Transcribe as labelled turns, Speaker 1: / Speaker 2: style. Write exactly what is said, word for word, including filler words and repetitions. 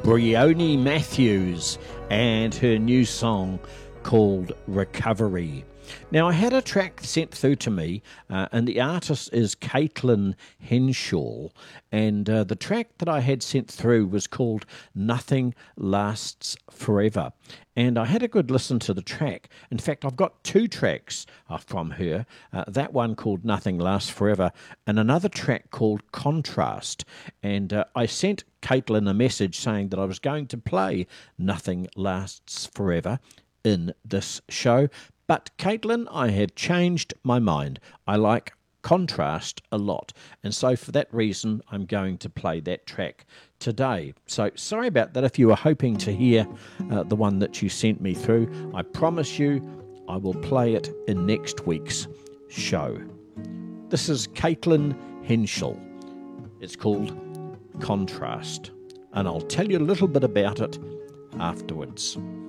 Speaker 1: Bryony Matthews and her new song called Recovery. Now, I had a track sent through to me, uh, and the artist is Caitlin Henshaw, and uh, the track that I had sent through was called Nothing Lasts Forever. And I had a good listen to the track. In fact, I've got two tracks uh, from her, uh, that one called Nothing Lasts Forever, and another track called Contrast. And uh, I sent Caitlin a message saying that I was going to play Nothing Lasts Forever in this show. But, Caitlin, I have changed my mind. I like Contrast a lot. And so for that reason, I'm going to play that track today. So sorry about that if you were hoping to hear uh, the one that you sent me through. I promise you I will play it in next week's show. This is Caitlin Henshaw. It's called Contrast. And I'll tell you a little bit about it afterwards.